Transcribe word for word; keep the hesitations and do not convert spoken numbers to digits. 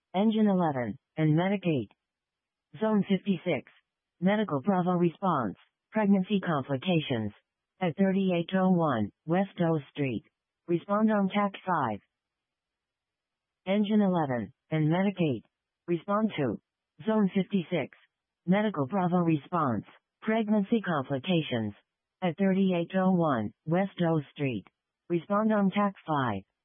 Engine eleven, and Medic eight. Zone fifty-six. Medical Bravo response. Pregnancy complications. At thirty-eight oh one, West O Street. Respond on T A C five. Engine eleven, and Medic eight. Respond to. Zone fifty-six. Medical Bravo response. Pregnancy complications. At thirty-eight oh one, West O Street. Respond on T A C five.